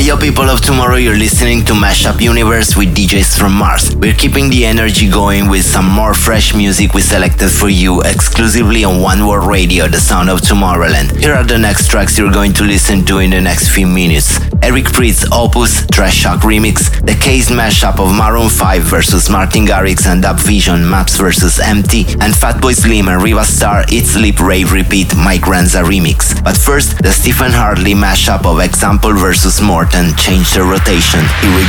Yo, people of tomorrow, you're listening to Mashup Universe with DJs from Mars. We're keeping the energy going with some more fresh music we selected for you exclusively on One World Radio, the sound of Tomorrowland. Here are the next tracks you're going to listen to in the next few minutes. Eric Prydz Opus Trash Shock Remix, the Case mashup of Maroon 5 versus Martin Garrix and Dub Vision Maps versus Empty, and Fatboy Slim and Riva Starr Eat Sleep Rave Repeat Mike Ranza Remix. But first, the Stephen Hartley mashup of Example versus Morten, Change the Rotation. Here we go.